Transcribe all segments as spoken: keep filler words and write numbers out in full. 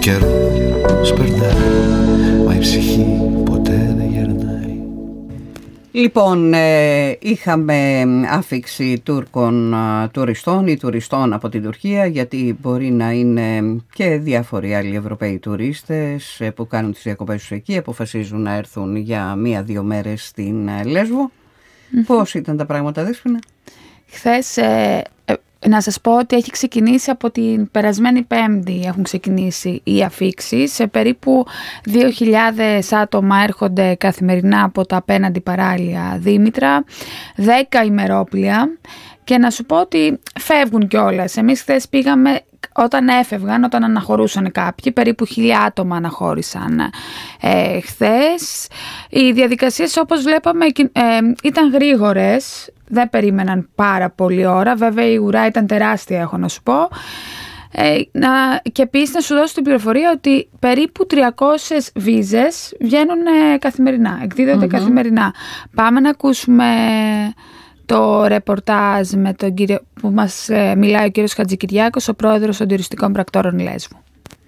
καιρό σπερνάει, μα η ψυχή ποτέ δεν γερνάει. Λοιπόν, ε, είχαμε άφιξη Τούρκων α, τουριστών ή τουριστών από την Τουρκία, γιατί μπορεί να είναι και διάφοροι άλλοι Ευρωπαίοι τουρίστες ε, που κάνουν τις διακοπές τους εκεί, αποφασίζουν να έρθουν για μία-δύο μέρες στην ε, Λέσβο. Mm-hmm. Πώς ήταν τα πράγματα, Δέσποινα? Χθες, ε, ε, να σας πω ότι έχει ξεκινήσει από την περασμένη Πέμπτη, έχουν ξεκινήσει οι αφίξεις. Σε περίπου δύο χιλιάδες άτομα έρχονται καθημερινά από τα απέναντι παράλια Δήμητρα, δέκα ημερόπλια, και να σου πω ότι φεύγουν κιόλας. Εμείς χθες πήγαμε όταν έφευγαν, όταν αναχωρούσαν κάποιοι, περίπου χίλια άτομα αναχώρησαν ε, χθες. Οι διαδικασίες, όπως βλέπαμε, ε, ήταν γρήγορες, δεν περίμεναν πάρα πολλή ώρα. Βέβαια η ουρά ήταν τεράστια, έχω να σου πω. Ε, να, και επίσης να σου δώσω την πληροφορία ότι περίπου τριακόσιες βίζες βγαίνουν ε, καθημερινά, εκδίδονται mm-hmm. καθημερινά. Πάμε να ακούσουμε το ρεπορτάζ με τον κύριο, που μας ε, μιλάει ο κύριος Χατζικυριάκος, ο πρόεδρος των τουριστικών πρακτόρων Λέσβου.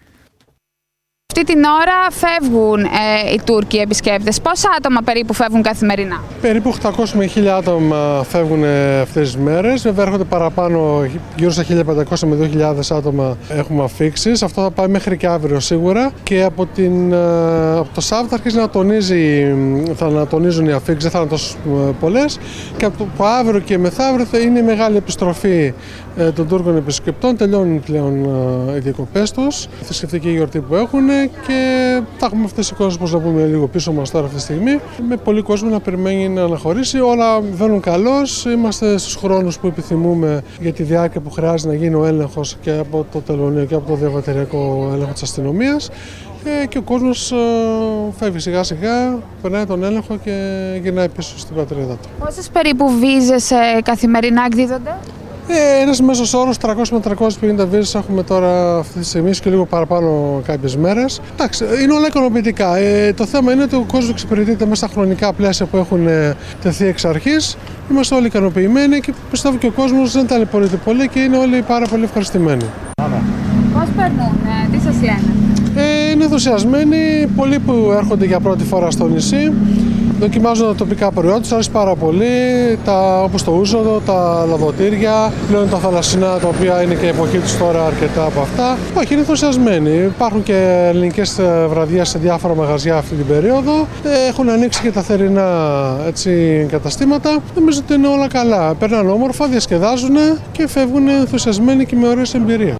Αυτή την ώρα φεύγουν ε, οι Τούρκοι επισκέπτες. Πόσα άτομα περίπου φεύγουν καθημερινά? Περίπου οκτακόσια με χίλια άτομα φεύγουν αυτές τις μέρες. Βέβαια έρχονται παραπάνω, γύρω στα χίλια πεντακόσια με δύο χιλιάδες άτομα έχουμε αφίξεις. Αυτό θα πάει μέχρι και αύριο σίγουρα. Και από, την, από το Σάββατο θα αρχίσει να, τονίζει, θα να τονίζουν οι αφίξεις, δεν θα είναι τόσο πολλές. Και από, από αύριο και μεθαύριο θα είναι η μεγάλη επιστροφή των Τούρκων επισκεπτών. Τελειώνουν πλέον οι διακοπές τους, η θρησκευτική γιορτή που έχουν, και θα έχουμε αυτές τις εικόνες, όπως να πούμε, λίγο πίσω μας τώρα αυτή τη στιγμή, με πολύ κόσμο να περιμένει να αναχωρήσει. Όλα βαίνουν καλώς, είμαστε στους χρόνους που επιθυμούμε για τη διάρκεια που χρειάζεται να γίνει ο έλεγχος και από το τελωνείο και από το διαβατηριακό έλεγχο της αστυνομίας, και ο κόσμος φεύγει σιγά σιγά, περνάει τον έλεγχο και γυρνάει πίσω στην πατρίδα του. Πόσες περίπου βίζες καθημερινά εκδίδονται? Ε, ένας μέσος όρος τριακόσιες με τριακόσιες πενήντα βίζες έχουμε τώρα αυτή τη στιγμή και λίγο παραπάνω κάποιες μέρες. Εντάξει, είναι όλα ικανοποιητικά. Ε, το θέμα είναι ότι ο κόσμος εξυπηρετείται μέσα στα χρονικά πλαίσια που έχουν ε, τεθεί εξ αρχής. Είμαστε όλοι ικανοποιημένοι και πιστεύω και ο κόσμος δεν ταλαιπωρείται πολύ και είναι όλοι πάρα πολύ ευχαριστημένοι. Πώς περνούν, ε, τι σας λένε? Ε, είναι ενθουσιασμένοι, πολλοί που έρχονται για πρώτη φορά στο νησί. Δοκιμάζουν τα τοπικά προϊόντα, τους αρέσει πάρα πολύ, τα, όπως το ούζο, τα λαδωτήρια, πλέον τα θαλασσινά, τα οποία είναι και η εποχή τους τώρα, αρκετά από αυτά. Όχι, είναι ενθουσιασμένοι. Υπάρχουν και ελληνικές βραδιές σε διάφορα μαγαζιά αυτή την περίοδο. Έχουν ανοίξει και τα θερινά έτσι, καταστήματα. Νομίζω ότι είναι όλα καλά. Περνάνε όμορφα, διασκεδάζουν και φεύγουν ενθουσιασμένοι και με ωραίες εμπειρίες.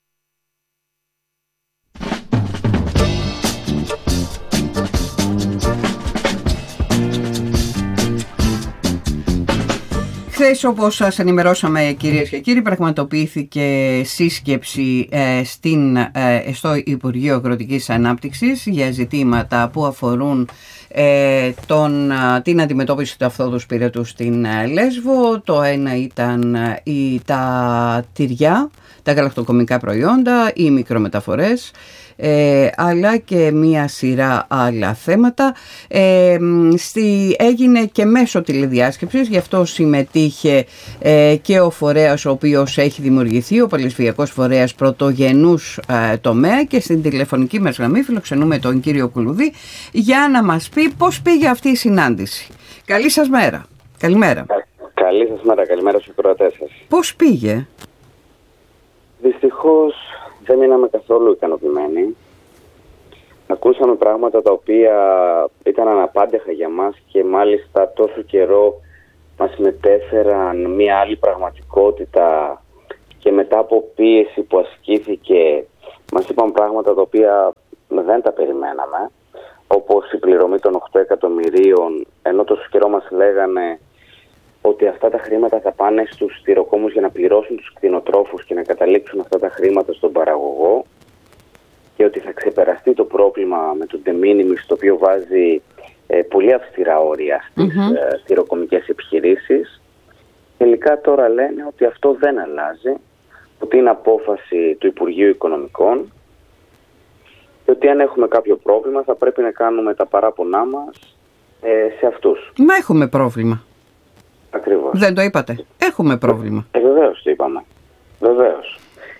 Χθες, όπως σας ενημερώσαμε, κυρίες και κύριοι, πραγματοποιήθηκε σύσκεψη ε, στην, ε, στο Υπουργείο Αγροτικής Ανάπτυξης για ζητήματα που αφορούν ε, τον, την αντιμετώπιση του αυθόδους πυρετού στην ε, Λέσβο. Το ένα ήταν ε, η, τα τυριά, τα γαλακτοκομικά προϊόντα, οι μικρομεταφορές, Ε, αλλά και μία σειρά άλλα θέματα. Ε, στη, έγινε και μέσω τηλεδιάσκεψης, γι' αυτό συμμετείχε ε, και ο φορέας ο οποίος έχει δημιουργηθεί, ο Παλαισφυγειακός Φορέας Πρωτογενούς ε, Τομέα, και στην τηλεφωνική μας γραμμή φιλοξενούμε τον κύριο Κουλουδή για να μας πει πώς πήγε αυτή η συνάντηση. Καλή σας μέρα. Καλημέρα. Καλή σας μέρα, καλημέρα στους ακροατές σας. Πώς πήγε? Δυστυχώς δεν μείναμε καθόλου ικανοποιημένοι. Ακούσαμε πράγματα τα οποία ήταν αναπάντεχα για μας και μάλιστα τόσο καιρό μας μετέφεραν μια άλλη πραγματικότητα, και μετά από πίεση που ασκήθηκε μας είπαν πράγματα τα οποία δεν τα περιμέναμε, όπως η πληρωμή των οκτώ εκατομμυρίων, ενώ τόσο καιρό μας λέγανε ότι αυτά τα χρήματα θα πάνε στους στηροκόμους για να πληρώσουν τους κτηνοτρόφους και να καταλήξουν αυτά τα χρήματα στον παραγωγό, και ότι θα ξεπεραστεί το πρόβλημα με το de minimis, το οποίο βάζει ε, πολύ αυστηρά όρια στις mm-hmm. ε, στηροκομικές επιχειρήσεις. Τελικά τώρα λένε ότι αυτό δεν αλλάζει, ότι είναι απόφαση του Υπουργείου Οικονομικών και ότι αν έχουμε κάποιο πρόβλημα θα πρέπει να κάνουμε τα παράπονά μας ε, σε αυτούς. Μα έχουμε πρόβλημα. Ακριβώς. Δεν το είπατε? Έχουμε πρόβλημα. Ε, βεβαίως το είπαμε. Βεβαίως.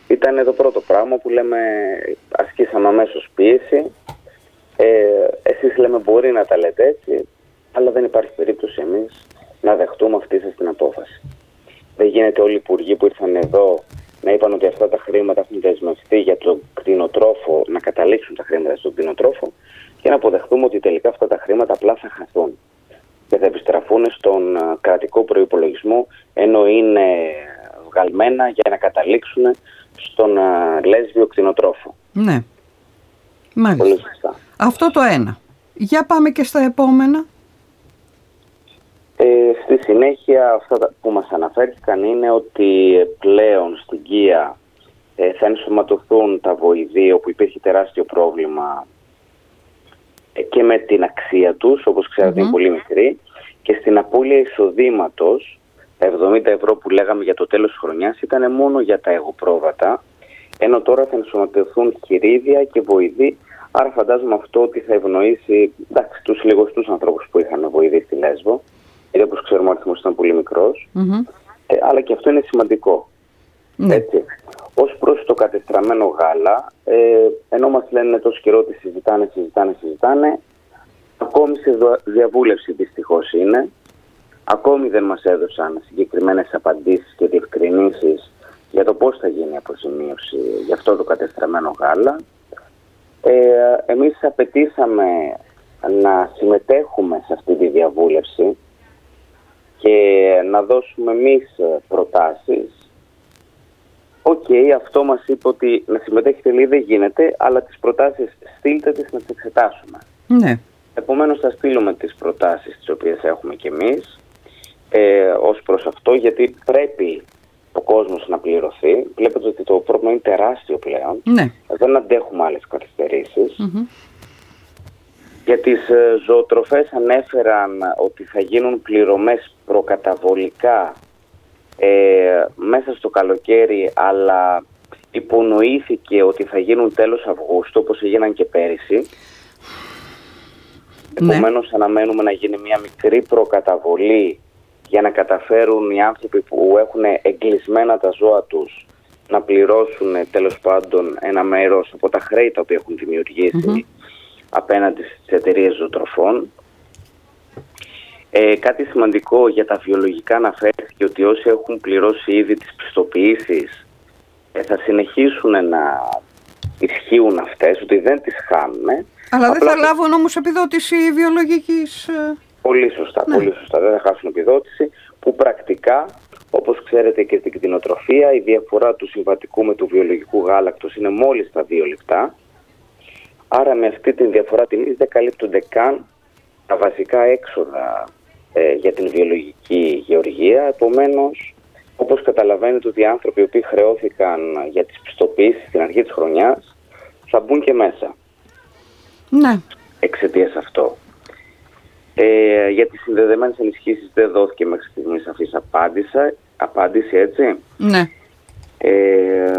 ήταν το πρώτο πράγμα που λέμε, ασκήσαμε αμέσως πίεση. Ε, εσείς λέμε μπορεί να τα λέτε έτσι, αλλά δεν υπάρχει περίπτωση εμείς να δεχτούμε αυτή σας την απόφαση. Δεν γίνεται όλοι οι υπουργοί που ήρθαν εδώ να είπαν ότι αυτά τα χρήματα έχουν δεσμευτεί για τον κτηνοτρόφο, να καταλήξουν τα χρήματα στον κτηνοτρόφο και να αποδεχτούμε ότι τελικά αυτά τα χρήματα απλά θα χαθούν και θα επιστραφούν στον κρατικό προϋπολογισμό, ενώ είναι βγαλμένα για να καταλήξουν στον λέσβιο κτηνοτρόφο. Ναι, μάλιστα. Αυτό το ένα. Για πάμε και στα επόμενα. Ε, στη συνέχεια αυτά που μας αναφέρθηκαν είναι ότι πλέον στην Κία ε, θα ενσωματωθούν τα βοηδή, όπου υπήρχε τεράστιο πρόβλημα ε, και με την αξία τους, όπως ξέρετε mm-hmm. είναι πολύ μικρή, και στην απώλεια εισοδήματος, τα εβδομήντα ευρώ που λέγαμε για το τέλος της χρονιάς ήταν μόνο για τα εγωπρόβατα, ενώ τώρα θα ενσωματωθούν χειρίδια και βοηδή. Άρα φαντάζομαι αυτό ότι θα ευνοήσει εντάξει, τους λιγοστούς ανθρώπους που είχαν βοηδή στη Λέσβο, γιατί όπως ξέρουμε ο αριθμός ήταν πολύ μικρός, mm-hmm. ε, αλλά και αυτό είναι σημαντικό. Mm. Έτσι. Ως προς το κατεστραμμένο γάλα, ε, ενώ μας λένε τόσο καιρό ότι συζητάνε, συζητάνε, συζητάνε, ακόμη σε διαβούλευση δυστυχώς είναι, ακόμη δεν μας έδωσαν συγκεκριμένες απαντήσεις και διευκρινήσεις για το πώς θα γίνει η αποζημίωση για αυτό το κατεστραμμένο γάλα. Ε, εμείς απαιτήσαμε να συμμετέχουμε σε αυτή τη διαβούλευση και να δώσουμε εμείς προτάσεις. Οκ, okay, αυτό μας είπε ότι να συμμετέχετε λέει δεν γίνεται, αλλά τις προτάσεις στείλτε τις να τις εξετάσουμε. Ναι. Επομένως θα στείλουμε τις προτάσεις τις οποίες έχουμε κι εμείς ε, ως προς αυτό, γιατί πρέπει ο κόσμος να πληρωθεί. Βλέπετε ότι το πρόβλημα είναι τεράστιο πλέον. Ναι. Δεν αντέχουμε άλλες καθυστερήσεις. Mm-hmm. Για τις ε, ζωοτροφές ανέφεραν ότι θα γίνουν πληρωμές προκαταβολικά ε, μέσα στο καλοκαίρι, αλλά υπονοήθηκε ότι θα γίνουν τέλος Αυγούστου, όπως έγιναν και πέρυσι. Ναι. Επομένως αναμένουμε να γίνει μια μικρή προκαταβολή για να καταφέρουν οι άνθρωποι που έχουν εγκλεισμένα τα ζώα τους να πληρώσουν τέλος πάντων ένα μέρος από τα χρέη τα οποία έχουν δημιουργήσει mm-hmm. απέναντι στις εταιρείες ζωοτροφών. Ε, κάτι σημαντικό για τα βιολογικά αναφέρθηκε ότι όσοι έχουν πληρώσει ήδη τις πιστοποιήσεις ε, θα συνεχίσουν να ισχύουν αυτές, ότι δεν τις χάνουν. Αλλά απλά δεν θα λάβουν όμως επιδότηση βιολογικής... Πολύ σωστά, ναι. πολύ σωστά. Δεν θα χάσουν επιδότηση, που πρακτικά, όπως ξέρετε και στην κτηνοτροφία, η διαφορά του συμβατικού με του βιολογικού γάλακτος είναι μόλις τα δύο λεπτά. Άρα με αυτή τη διαφορά τιμής δεν καλύπτονται καν τα βασικά έξοδα ε, για την βιολογική γεωργία. Επομένως, όπως καταλαβαίνετε ότι οι άνθρωποι οι οποίοι χρεώθηκαν για τις πιστοποιήσεις στην αρχή της χρονιάς θα μπουν και μέσα. Ναι. Εξαιτίας αυτό. Ε, για τις συνδεδεμένες ενισχύσεις δεν δόθηκε μέχρι στιγμής σαφής απάντηση, έτσι. Ναι. Ε,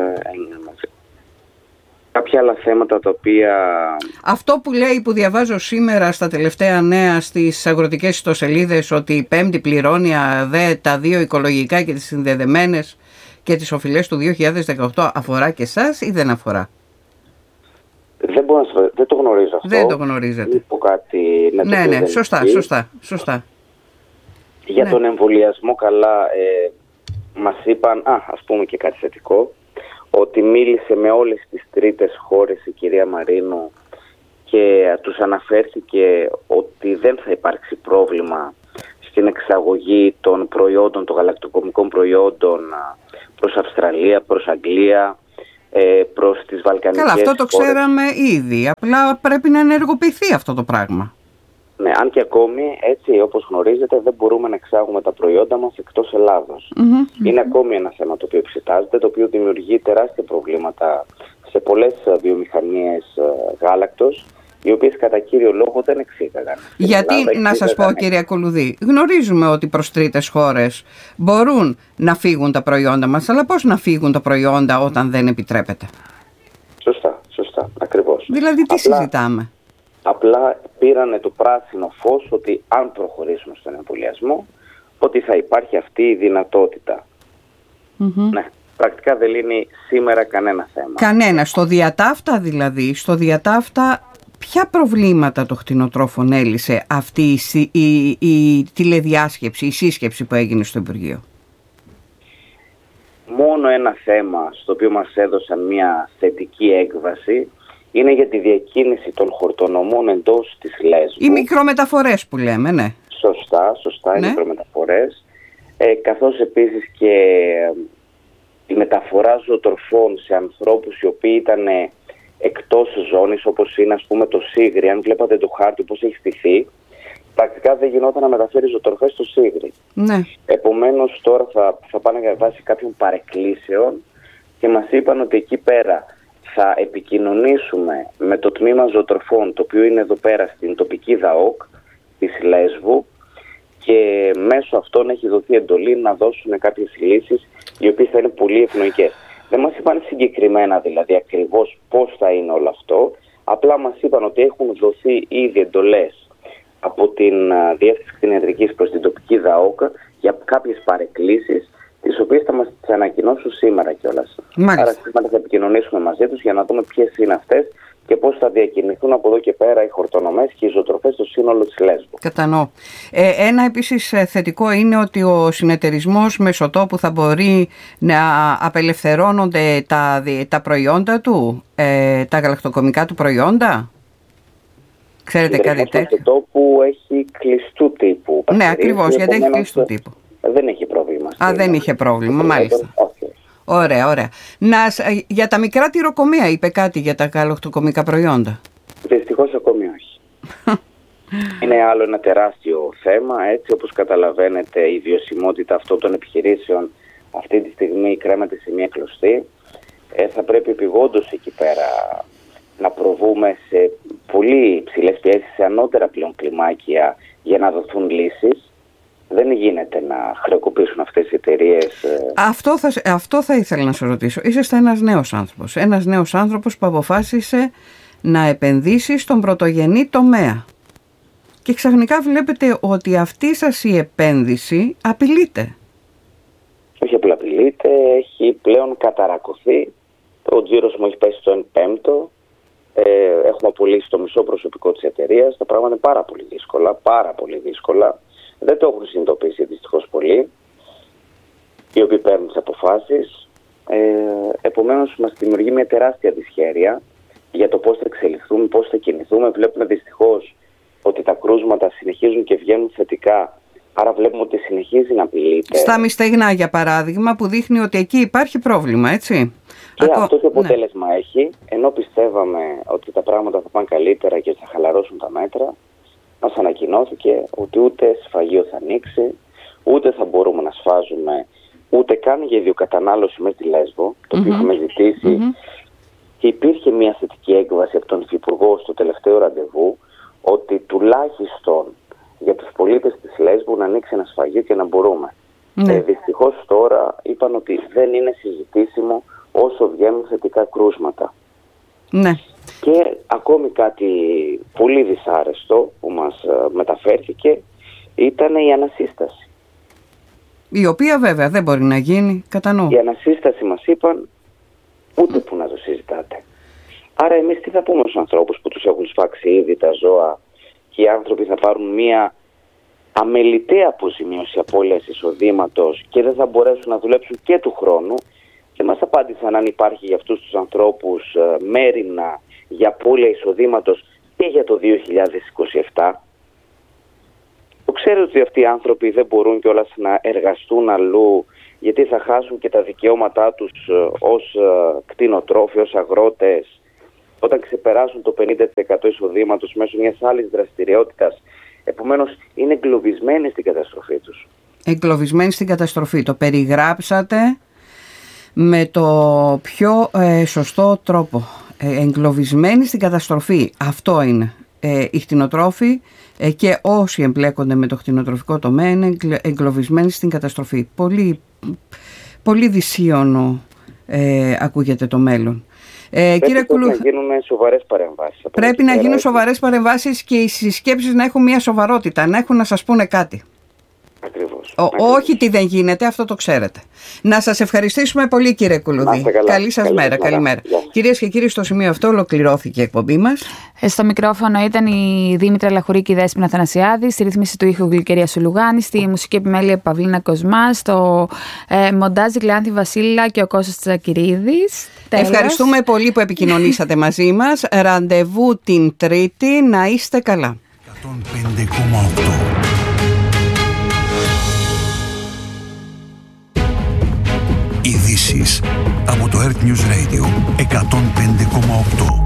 κάποια άλλα θέματα τα οποία... Αυτό που λέει, που διαβάζω σήμερα στα τελευταία νέα στις αγροτικές ιστοσελίδες, ότι η Πέμπτη πληρώνει ΑΔΕ τα δύο οικολογικά και τις συνδεδεμένες και τις οφειλές του δύο χιλιάδες δεκαοκτώ, αφορά και εσάς ή δεν αφορά? Δεν, μπορώ να, δεν το γνωρίζω αυτό. Δεν το γνωρίζετε. Κάτι, ναι, ναι, ναι, σωστά, σωστά, σωστά. Για ναι. τον εμβολιασμό καλά, ε, μας είπαν, α, ας πούμε και κάτι θετικό, ότι μίλησε με όλες τις τρίτες χώρες η κυρία Μαρίνου και τους αναφέρθηκε ότι δεν θα υπάρξει πρόβλημα στην εξαγωγή των προϊόντων, των γαλακτοκομικών προϊόντων προς Αυστραλία, προς Αγγλία, προς τις Βαλκανικές χώρες. Καλά, αυτό το ξέραμε ήδη. Απλά πρέπει να ενεργοποιηθεί αυτό το πράγμα. Ναι, αν και ακόμη, έτσι όπως γνωρίζετε, δεν μπορούμε να εξάγουμε τα προϊόντα μας εκτός Ελλάδος. Mm-hmm. Είναι ακόμη ένα θέμα το οποίο εξετάζεται, το οποίο δημιουργεί τεράστια προβλήματα σε πολλές βιομηχανίες γάλακτος, οι οποίες κατά κύριο λόγο δεν εξήγαγαν. Γιατί, Ελλάδα, να σας πω κύριε Κολουδή, γνωρίζουμε ότι προς τρίτες χώρες μπορούν να φύγουν τα προϊόντα μας, αλλά πώς να φύγουν τα προϊόντα όταν δεν επιτρέπεται? Σωστά, σωστά, ακριβώς. Δηλαδή τι απλά, συζητάμε? Απλά πήρανε το πράσινο φως ότι αν προχωρήσουμε στον εμβολιασμό, ότι θα υπάρχει αυτή η δυνατότητα. Mm-hmm. Ναι, πρακτικά δεν λύνει σήμερα κανένα θέμα. Κανένα. Στο διατάφτα δηλαδή, στο διατάφτα ποια προβλήματα των κτηνοτρόφων έλυσε αυτή η, η, η τηλεδιάσκεψη, η σύσκεψη που έγινε στο Υπουργείο? Μόνο ένα θέμα στο οποίο μας έδωσαν μια θετική έκβαση είναι για τη διακίνηση των χορτονομών εντός της Λέσβου. Οι μικρομεταφορές που λέμε, ναι. Σωστά, σωστά, οι ναι. μικρομεταφορές. Ε, καθώς επίσης και η μεταφορά ζωοτροφών σε ανθρώπους οι οποίοι ήταν εκτός ζώνης, όπως είναι ας πούμε το Σίγρη. Αν βλέπατε το χάρτη πώς έχει στηθεί, πρακτικά δεν γινόταν να μεταφέρει ζωοτροφές στο Σίγρη. Ναι. Επομένως τώρα θα, θα πάνε για βάση κάποιων παρεκκλήσεων και μας είπαν ότι εκεί πέρα θα επικοινωνήσουμε με το τμήμα ζωοτροφών, το οποίο είναι εδώ πέρα στην τοπική ΔΑΟΚ της Λέσβου, και μέσω αυτών έχει δοθεί εντολή να δώσουν κάποιες λύσεις οι οποίες θα είναι πολύ ευνοϊκές. Δεν μας είπαν συγκεκριμένα δηλαδή ακριβώς πώς θα είναι όλο αυτό, απλά μας είπαν ότι έχουν δοθεί ήδη εντολές από την Διεύθυνση Κτηνιατρικής προς την τοπική ΔΑΟΚ για κάποιες παρεκκλήσεις, τις οποίες θα μας τις ανακοινώσουν σήμερα κιόλας. Άρα σήμερα θα επικοινωνήσουμε μαζί τους για να δούμε ποιες είναι αυτές και πώς θα διακινηθούν από εδώ και πέρα οι χορτονομές και οι ζωοτροφές στο σύνολο της Λέσβου. Κατανοώ. Ε, ένα επίσης θετικό είναι ότι ο συνεταιρισμός μεσοτόπου θα μπορεί να απελευθερώνονται τα, τα προϊόντα του, ε, τα γαλακτοκομικά του προϊόντα. Ξέρετε κάτι τέτοιο? Ο μεσοτόπου έχει κλειστού τύπου. Ναι, ακριβώς, γιατί έχει κλειστού τύπου. Δεν έχει πρόβλημα. Α, δεν είχε πρόβλημα, μάλιστα. Όχι. Ωραία, ωραία. Να, για τα μικρά τυροκομεία είπε κάτι για τα γαλακτοκομικά προϊόντα? Δυστυχώς ακόμη όχι. Είναι άλλο ένα τεράστιο θέμα. Έτσι όπως καταλαβαίνετε, η βιωσιμότητα αυτών των επιχειρήσεων αυτή τη στιγμή κρέμεται σε μια κλωστή. Ε, θα πρέπει επειγόντως εκεί πέρα να προβούμε σε πολύ υψηλές πιέσεις, σε ανώτερα πλέον κλιμάκια για να δοθούν λύσεις. Δεν γίνεται να χρεοκοπήσουν αυτές οι εταιρείες. Αυτό θα, αυτό θα ήθελα να σε ρωτήσω. Είσαστε ένας νέος άνθρωπος. Ένας νέος άνθρωπος που αποφάσισε να επενδύσει στον πρωτογενή τομέα. Και ξαφνικά βλέπετε ότι αυτή σας η επένδυση απειλείται. Όχι απλά απειλείται, έχει πλέον καταρακωθεί. Ο τζίρος μου έχει πέσει στο ένα πέμπτο. Ε, έχουμε απολύσει το μισό προσωπικό της εταιρείας. Τα πράγματα είναι πάρα πολύ δύσκολα, πάρα πολύ δύσκολα. Δεν το έχουν συνειδητοποιήσει δυστυχώς πολλοί, οι οποίοι παίρνουν τις αποφάσεις. Ε, επομένως, μας δημιουργεί μια τεράστια δυσχέρεια για το πώς θα εξελιχθούμε, πώς θα κινηθούμε. Βλέπουμε δυστυχώς ότι τα κρούσματα συνεχίζουν και βγαίνουν θετικά, άρα βλέπουμε ότι συνεχίζει να απειλείται. Στα Μυστεγνά, για παράδειγμα, που δείχνει ότι εκεί υπάρχει πρόβλημα, έτσι. Και Ακό... αυτό το αποτέλεσμα ναι. έχει, ενώ πιστεύαμε ότι τα πράγματα θα πάνε καλύτερα και θα χαλαρώσουν τα μέτρα, μας ανακοινώθηκε ότι ούτε σφαγείο θα ανοίξει, ούτε θα μπορούμε να σφάζουμε, ούτε καν για ιδιοκατανάλωση μέσα στη Λέσβο, το οποίο mm-hmm. είχαμε ζητήσει. Mm-hmm. Και υπήρχε μια θετική έκβαση από τον Υφυπουργό στο τελευταίο ραντεβού, ότι τουλάχιστον για τους πολίτες της Λέσβου να ανοίξει ένα σφαγείο και να μπορούμε. Mm-hmm. Ε, δυστυχώς τώρα είπαν ότι δεν είναι συζητήσιμο όσο βγαίνουν θετικά κρούσματα. Ναι. Και ακόμη κάτι πολύ δυσάρεστο που μας μεταφέρθηκε ήταν η ανασύσταση. Η οποία βέβαια δεν μπορεί να γίνει, κατανοώ. Η ανασύσταση μας είπαν ούτε που να το συζητάτε. Άρα εμείς τι θα πούμε στους ανθρώπους που τους έχουν σφάξει ήδη τα ζώα και οι άνθρωποι θα πάρουν μία αμεληταία αποζημίωση απώλειας εισοδήματος και δεν θα μπορέσουν να δουλέψουν και του χρόνου. Και μας απάντησαν αν υπάρχει για αυτούς τους ανθρώπους μέριμνα για απώλεια εισοδήματος και για το δύο χιλιάδες είκοσι επτά. Το ξέρετε ότι αυτοί οι άνθρωποι δεν μπορούν κιόλας να εργαστούν αλλού, γιατί θα χάσουν και τα δικαιώματά τους ως κτηνοτρόφοι, ως αγρότες, όταν ξεπεράσουν το πενήντα τοις εκατό εισοδήματος μέσω μιας άλλης δραστηριότητας. Επομένως είναι εγκλωβισμένοι στην καταστροφή τους. Εγκλωβισμένοι στην καταστροφή. Το περιγράψατε με το πιο ε, σωστό τρόπο. Ε, εγκλωβισμένοι στην καταστροφή. Αυτό είναι. Ε, οι κτηνοτρόφοι ε, και όσοι εμπλέκονται με το κτηνοτροφικό τομέα είναι εγκλωβισμένοι στην καταστροφή. Πολύ, πολύ δυσίωνο ε, ακούγεται το μέλλον. Ε, πρέπει κύριε Κουλού, να γίνουν σοβαρές παρεμβάσεις. Πρέπει να γίνουν σοβαρές παρεμβάσεις και οι συσκέψεις να έχουν μια σοβαρότητα, να έχουν να σας πούνε κάτι. Ακριβώς. Ο, όχι τι δεν γίνεται, αυτό το ξέρετε. Να σας ευχαριστήσουμε πολύ, κύριε Κουλουδή. Καλή σας μέρα. Καλημέρα. Κυρίες και κύριοι, στο σημείο αυτό ολοκληρώθηκε η εκπομπή μας. Στο μικρόφωνο ήταν η Δήμητρα Λαχουρίκη, η Δέσποινα Θανασιάδη, στη ρύθμιση του ήχου Γλυκερία Σουλουγάνη, στη μουσική επιμέλεια Παυλίνα Κοσμά, στο ε, μοντάζ Γλιάνθη Βασίλα και ο Κώστας Τσακυρίδης. Ευχαριστούμε πολύ που επικοινωνήσατε μαζί μας. Ραντεβού την Τρίτη. Να είστε καλά. εκατόν πέντε κόμμα οκτώ Ειδήσεις από το Earth News Radio εκατόν πέντε κόμμα οκτώ.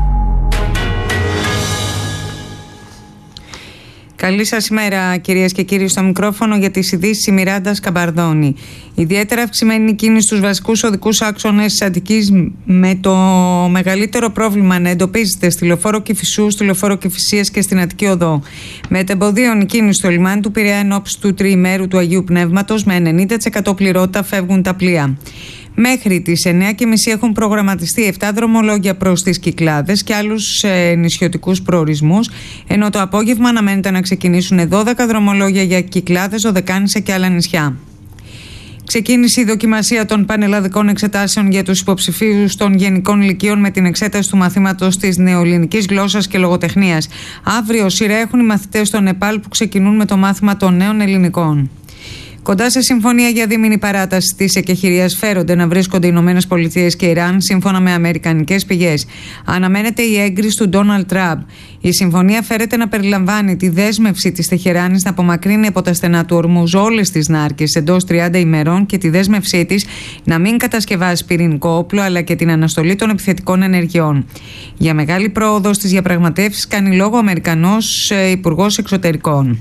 Καλή σας ημέρα, κυρίες και κύριοι, στο μικρόφωνο για τις ειδήσεις η Μιράντα Σκαμπαρδόνη. Ιδιαίτερα αυξημένη κίνηση στους βασικούς οδικούς άξονες της Αττικής, με το μεγαλύτερο πρόβλημα να εντοπίζεται στη λεωφόρο Κηφισού, στη λεωφόρο Κηφισίας και στην Αττική Οδό. Μετεμποδίων η κίνηση στο λιμάνι του Πειραιά εν ώψη του τριημέρου του Αγίου Πνεύματος, με ενενήντα τοις εκατό πληρότητα φεύγουν τα πλοία. Μέχρι τις εννιά και μισή έχουν προγραμματιστεί επτά δρομολόγια προς τις Κυκλάδες και άλλους ε, νησιωτικούς προορισμούς, ενώ το απόγευμα αναμένεται να ξεκινήσουν δώδεκα δρομολόγια για Κυκλάδες, Δωδεκάνησα και άλλα νησιά. Ξεκίνησε η δοκιμασία των πανελλαδικών εξετάσεων για τους υποψηφίους των γενικών λυκείων με την εξέταση του μαθήματος της νεοελληνικής γλώσσας και λογοτεχνίας. Αύριο σειρά έχουν οι μαθητές στο Νεπάλ που ξεκινούν με το μάθημα των νέων ελληνικών. Κοντά σε συμφωνία για δίμηνη παράταση της εκεχηρίας φέρονται να βρίσκονται οι Ηνωμένες Πολιτείες και Ιράν, σύμφωνα με αμερικανικές πηγές. Αναμένεται η έγκριση του Ντόναλντ Τραμπ. Η συμφωνία φέρεται να περιλαμβάνει τη δέσμευση της Τεχεράνης να απομακρύνει από τα στενά του Ορμούζ όλες τις νάρκες εντός τριάντα ημερών και τη δέσμευσή της να μην κατασκευάσει πυρηνικό όπλο, αλλά και την αναστολή των επιθετικών ενεργειών. Για μεγάλη πρόοδο στις διαπραγματεύσεις κάνει λόγο ο Αμερικανός Υπουργός Εξωτερικών.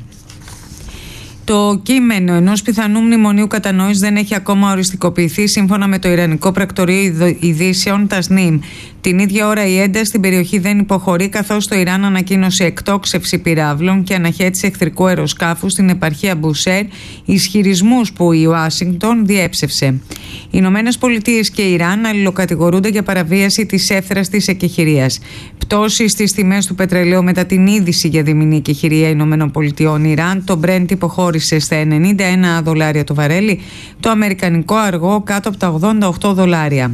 Το κείμενο ενός πιθανού μνημονίου κατανόησης δεν έχει ακόμα οριστικοποιηθεί, σύμφωνα με το Ιρανικό Πρακτορείο Ειδήσεων Τασνίμ. Την ίδια ώρα η ένταση στην περιοχή δεν υποχωρεί, καθώς το Ιράν ανακοίνωσε εκτόξευση πυράβλων και αναχέτηση εχθρικού αεροσκάφου στην επαρχία Μπουσέρ, ισχυρισμούς που η Ουάσιγκτον διέψευσε. Οι Ηνωμένες Πολιτείες και η Ιράν αλληλοκατηγορούνται για παραβίαση της εύθραστης εκεχηρίας. Πτώση στις τιμές του πετρελαίου μετά την είδηση για διμηνή εκεχηρία Ηνωμένων Πολιτειών Ιράν. Το Brent υποχώρησε στα ενενήντα ένα δολάρια το βαρέλι, το αμερικανικό αργό κάτω από τα ογδόντα οκτώ δολάρια.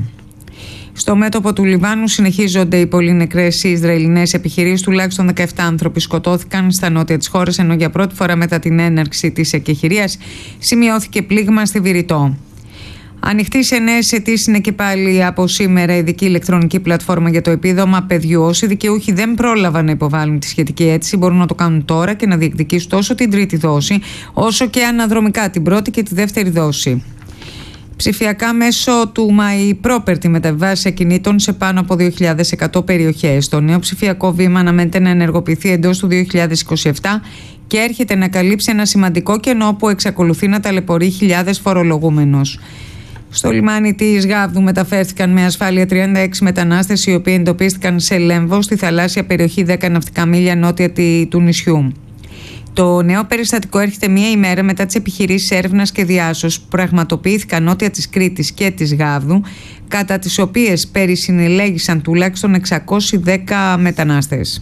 Στο μέτωπο του Λιβάνου συνεχίζονται οι πολύ νεκρές Ισραηλινές επιχειρήσεις. Τουλάχιστον δεκαεπτά άνθρωποι σκοτώθηκαν στα νότια της χώρας, ενώ για πρώτη φορά μετά την έναρξη της εκεχηρίας σημειώθηκε πλήγμα στη Βηρητό. Ανοιχτή σε νέες αιτήσεις είναι και πάλι από σήμερα η ειδική ηλεκτρονική πλατφόρμα για το επίδομα παιδιού. Όσοι δικαιούχοι δεν πρόλαβαν να υποβάλουν τη σχετική αίτηση μπορούν να το κάνουν τώρα και να διεκδικήσουν τόσο την τρίτη δόση, όσο και αναδρομικά την πρώτη και τη δεύτερη δόση. Ψηφιακά μέσω του My Property μεταβιβάσεις ακινήτων σε πάνω από δύο χιλιάδες εκατό περιοχές. Το νέο ψηφιακό βήμα αναμένεται να ενεργοποιηθεί εντός του δύο χιλιάδες είκοσι επτά και έρχεται να καλύψει ένα σημαντικό κενό που εξακολουθεί να ταλαιπωρεί χιλιάδες φορολογούμενους. Στο λιμάνι της Γάβδου μεταφέρθηκαν με ασφάλεια τριάντα έξι μετανάστες, οι οποίοι εντοπίστηκαν σε Λέμβο, στη θαλάσσια περιοχή δέκα ναυτικά μίλια νότια του νησιού. Το νέο περιστατικό έρχεται μία ημέρα μετά τις επιχειρήσεις έρευνας και διάσωσης που πραγματοποιήθηκαν νότια της Κρήτης και της Γάβδου, κατά τις οποίες περισυνελέγησαν τουλάχιστον εξακόσιοι δέκα μετανάστες.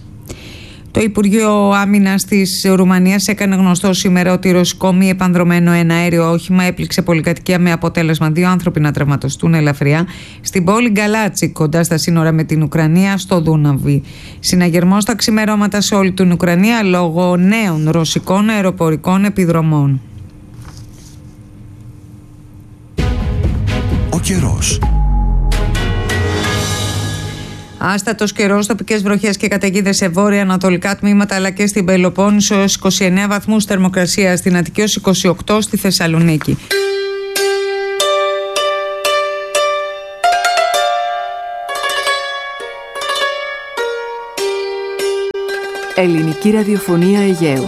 Το Υπουργείο Άμυνας της Ρουμανίας έκανε γνωστό σήμερα ότι ρωσικό μη επανδρωμένο εναέριο όχημα έπληξε πολυκατοικία με αποτέλεσμα δύο άνθρωποι να τραυματιστούν ελαφριά στην πόλη Γκαλάτσι, κοντά στα σύνορα με την Ουκρανία, στο Δούναβι. Συναγερμός στα ξημερώματα σε όλη την Ουκρανία λόγω νέων ρωσικών αεροπορικών επιδρομών. Ο καιρός. Άστατος καιρός, τοπικές βροχές και καταιγίδες σε βόρεια-ανατολικά τμήματα αλλά και στην Πελοπόννησο, έως είκοσι εννέα βαθμούς θερμοκρασία, στην Αττική ως είκοσι οκτώ στη Θεσσαλονίκη. Ελληνική ραδιοφωνία Αιγαίου.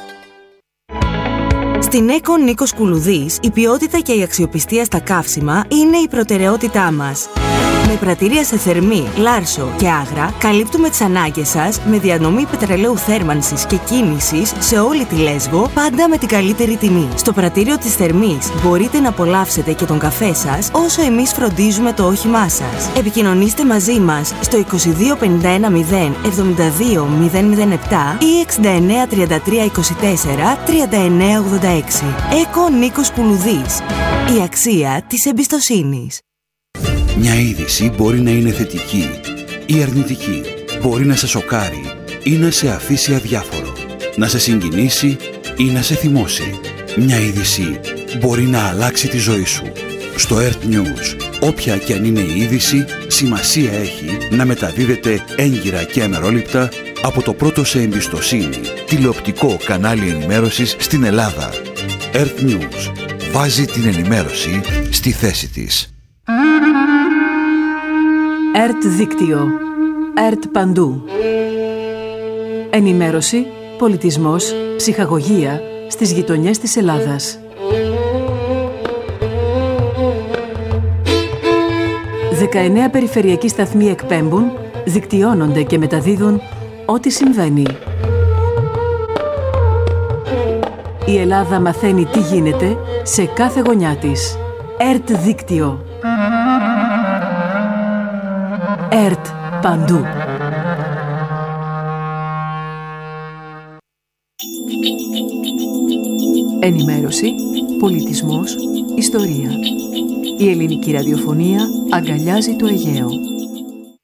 Στην ΕΚΟ Νίκος Κουλουδής, η ποιότητα και η αξιοπιστία στα καύσιμα είναι η προτεραιότητά μας. Με πρατήρια σε Θερμή, Λάρσο και Άγρα καλύπτουμε τις ανάγκες σας με διανομή πετρελαίου θέρμανσης και κίνησης σε όλη τη Λέσβο, πάντα με την καλύτερη τιμή. Στο πρατήριο της Θερμής μπορείτε να απολαύσετε και τον καφέ σας όσο εμείς φροντίζουμε το όχημά σας. Επικοινωνήστε μαζί μας στο είκοσι δύο πενήντα ένα μηδέν εβδομήντα δύο μηδέν μηδέν επτά ή εξήντα εννέα τριάντα τρία είκοσι τέσσερα τριάντα εννέα ογδόντα έξι. Έκο Νίκος Πουλουδής. Η αξία της εμπιστοσύνης. Μια είδηση μπορεί να είναι θετική ή αρνητική. Μπορεί να σε σοκάρει ή να σε αφήσει αδιάφορο. Να σε συγκινήσει ή να σε θυμώσει. Μια είδηση μπορεί να αλλάξει τη ζωή σου. Στο Earth News, όποια και αν είναι η είδηση, σημασία έχει να μεταδίδεται έγκυρα και αμερόληπτα από το πρώτο σε εμπιστοσύνη τηλεοπτικό κανάλι ενημέρωσης στην Ελλάδα. Earth News βάζει την ενημέρωση στη θέση της. Earth Δίκτυο. Earth Παντού. Ενημέρωση, πολιτισμός, ψυχαγωγία στις γειτονιές της Ελλάδας. δεκαεννέα περιφερειακοί σταθμοί εκπέμπουν, δικτυώνονται και μεταδίδουν ό,τι συμβαίνει. Η Ελλάδα μαθαίνει τι γίνεται σε κάθε γωνιά της. Earth Δίκτυο. Earth Παντού. Ενημέρωση, πολιτισμός, ιστορία. Η ελληνική ραδιοφωνία αγκαλιάζει το Αιγαίο.